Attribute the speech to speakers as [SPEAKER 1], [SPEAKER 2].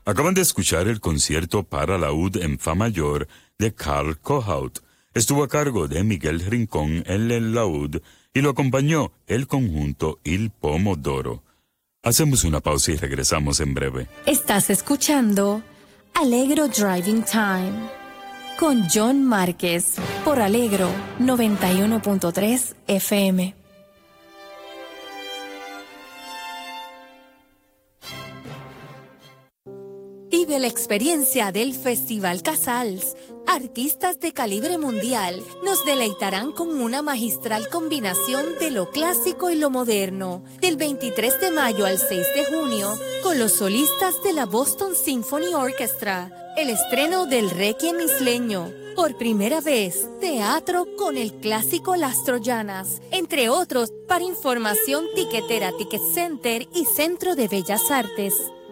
[SPEAKER 1] Acaban de escuchar el concierto para laúd en fa mayor de Carl Kohaut. Estuvo a cargo de Miguel Rincón en el laúd y lo acompañó el conjunto Il Pomodoro. Hacemos una pausa y regresamos en breve.
[SPEAKER 2] Estás escuchando Allegro Driving Time con John Márquez por Allegro 91.3 FM. Vive la experiencia del Festival Casals. Artistas de calibre mundial nos deleitarán con una magistral combinación de lo clásico y lo moderno. Del 23 de mayo al 6 de junio, con los solistas de la Boston Symphony Orchestra. El estreno del Requiem isleño. Por primera vez, teatro con el clásico Las Troyanas, entre otros. Para información, tiquetera Ticket Center y Centro de Bellas Artes.